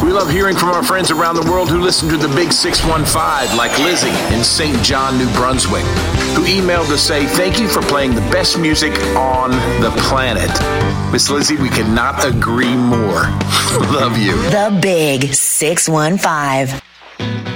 We love hearing from our friends around the world who listen to the Big 615, like Lizzie in St. John, New Brunswick, who emailed to say, thank you for playing the best music on the planet. Miss Lizzie, we could not agree more. Love you. The Big 615.